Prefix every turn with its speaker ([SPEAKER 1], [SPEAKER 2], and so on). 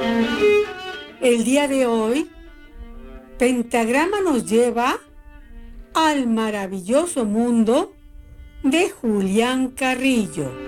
[SPEAKER 1] El día de hoy, Pentagrama nos lleva al maravilloso mundo de Julián Carrillo.